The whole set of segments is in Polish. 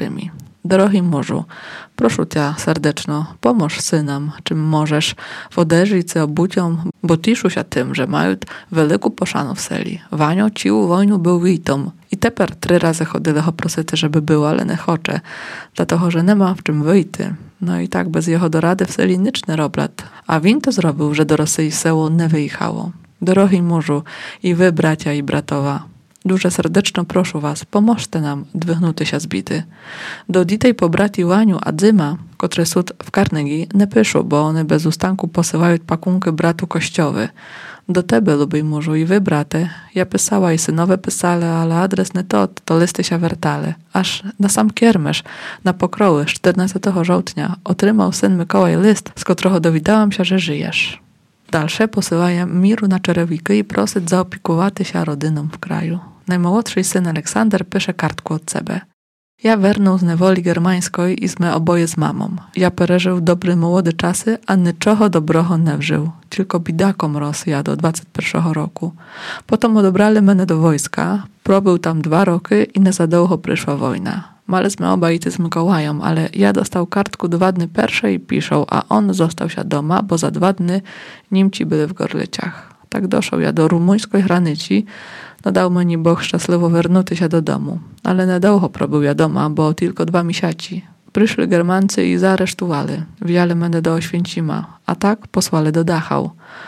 Artymi. Drogi murzu, proszę Cię serdecznie, pomóż synam, czym możesz, woderzyć obuciom, bo tiszu się tym, że mają wielką poszanu w seli. Wanio ciu wojnu był witom i teper 3 razy chodzili ho prosity, żeby było, ale nie chocze, dlatego, że nie ma w czym wyjty. No i tak bez jeho dorady w seli nic nie roblat, a win to zrobił, że do Rosji seło nie wyjechało. Drogi murzu i wy, bracia i bratowa, duże serdeczno proszę was, pomóżcie nam dwychnuty się zbity. Do ditej pobrati Łaniu Adzyma, który sud w Carnegie, nie pyszą, bo one bez ustanku posyłają pakunki bratu kościowy. Do tebe, lubiej murzu, i wy, brate, ja pisała i synowe pisali, ale adres nie to listy się wertale. Aż na sam kiermesz, na pokroły 14 żołtnia, otrzymał syn Mikołaj list, z którego dowiedziałam się, że żyjesz. Dalsze posyłają miru na czerewiki i prosyć zaopiekowaty się rodyną w kraju. Najmłodszy syn Aleksander pisze kartku od sebe. Ja wernął z niewoli germańskiej i sme oboje z mamą. Ja pereżył dobry młode czasy, a niczego dobroho nie wżył. Tylko bidakom Rosja do 21 roku. Potem odebrali mnie do wojska, probył tam 2 roky i nie za długo przyszła wojna. Male sme obaj z Mikołajem, ale ja dostał kartku 2 dni pierwsze i piszą, a on został się doma, bo za 2 dni Niemci byli w Gorlyciach. Tak doszł ja do rumuńskiej granicy, no dał mnie Bóg szczęśliwie wernuty się do domu. Ale niedługo probył ja doma, bo tylko 2 miesiąci. Przyszli Germancy i zaaresztowali. Wzięli mnie do Oświęcima, a tak posłali do Dachau.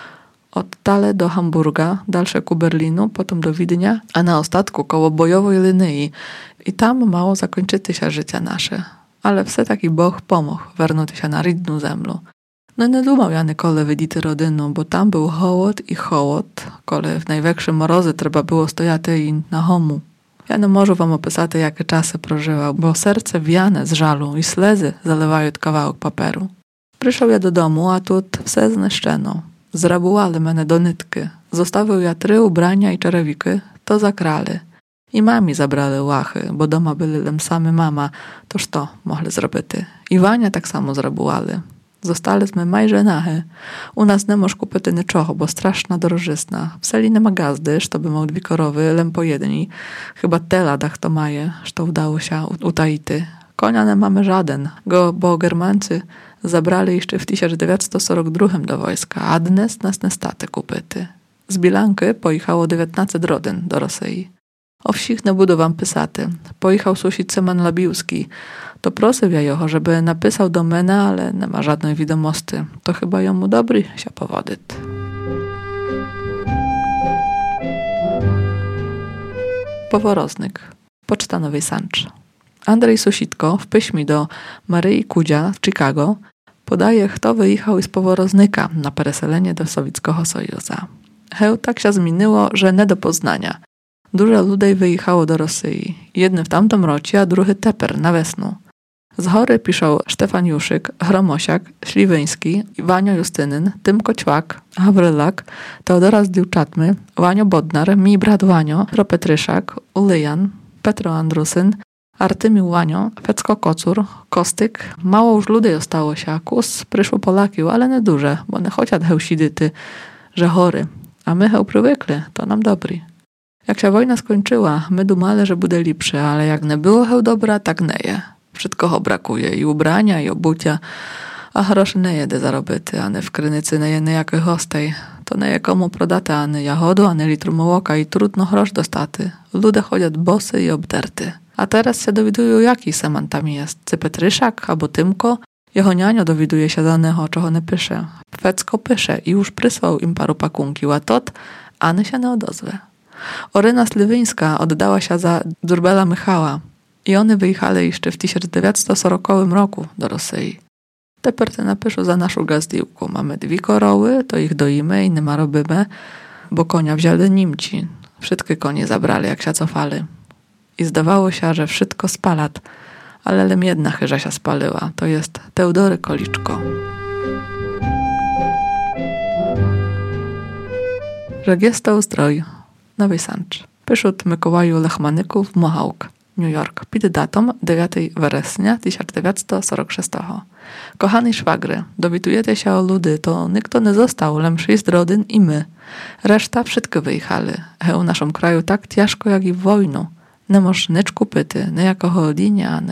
Od Tale do Hamburga, dalsze ku Berlinu, potem do Widnia, a na ostatku koło bojowej linii. I tam mało zakończyty się życie nasze. Ale wse taki Bóg pomógł wernuty się na rідну землю. No nie dumał ja nikole widzieć rodynu, bo tam był hołod, kole w największe morozy trzeba było stojati i na homu. Ja nie możу wam opisać, jakie czasy prożywał, bo serce wiane z żalu i slzy zalewają kawałek papieru. Przyszedł ja do domu, a tu wse zniszczeno. Zrabułali mnie do nitki. Zostawił ja 3 ubrania i czerewiki, to zakrali. I mami zabrali łachy, bo doma byli sami mama, toż to mogli zrobić. I Wania tak samo zrabułali. Zostaliśmy majże nahe. U nas nie moż kupić niczego, bo straszna drożyzna. W seli nie ma gazdy, żeby miał 2 korowy, lem po jedni. Chyba te ladach to maje, że udało się utaity. Konia nie mamy żaden, bo Germancy zabrali jeszcze w 1942 do wojska, a dnes nas nie staty kupyty. Z Bilanki pojechało 19 rodyn do Rosji. O wsich nie budu wam pysaty. Pojechał susić Seman Labiłski. To prosił ja jeho, żeby napisał do mnie, ale nie ma żadnej wiadomości. To chyba jemu dobry się powodyt. Poworoznyk. Poczta Nowej Sancz. Andrzej Susitko w piśmie do Maryi Kudzia w Chicago podaje, kto wyjechał z Poworoznyka na pereselenie do Sowieckiego Sojuza. Tak się zmieniło, że nie do poznania. Dużo ludzi wyjechało do Rosji. Jedny w tamtym rocie, a drugi teper na wiosnę. Z chory piszą Stefan Juszyk, Chromosiak, Śliwyński, Wanio Justynyn, Tymko Ćłak, Hawrylak, Teodora Zdiłczatmy, Wanio Bodnar, mi brat Wanio, Petryszak, Ulyjan, Petro Andrusyn, Artymił Wanio, Fecko Kocur, Kostyk. Mało już ludzi ostało się, kus przyszło Polakiów, ale nie duże, bo nie chociaż hełsidyty, że chory. A my heł przywykli, to nam dobry. Jak się wojna skończyła, my dumali, że bude lepsze, ale jak nie było heł dobra, tak nie je. Wszystko brakuje, i ubrania, i obucia, a groszy nie jede zarobyty, a nie w krynicy nie je niejakiej hostej. To nie je komu prodate, a nie jachodu, a nie litru mołoka i trudno grosz dostaty. Ludzie chodzą bosy i obderty. A teraz się dowidują, jaki Seman tam jest. Czy Petryszak, albo Tymko? Jeho nianio dowiduje się danego, czego nie pisze. Fecko pisze i już przysłał im paru pakunki, a tot, ani się nie odozwie. Oryna Sliwyńska oddała się za Dzurbela Michała i one wyjechali jeszcze w 1940 roku do Rosji. Teper te napiszą za naszą gazdiłką. Mamy 2 koroły, to ich doimy i nie ma robimy, bo konia wzięli Niemci. Wszystkie konie zabrali, jak się cofali. I zdawało się, że wszystko spalat, ale lim jedna chyża się spaliła. To jest Teodory Koliczko. Żegiesta Ustroj, Nowy Sancz. Pyszut Mikołaju Lechmanyków, Mohawk, New York. Pід datą 9 września 1946. Kochani szwagry, dowiadujecie się o ludy, to nikt nie został, lem 6 rodzin i my. Reszta wszystkie wyjechali. W naszym kraju tak ciężko jak i w wojnu. Nie możesz nic kupić, nie jako linia,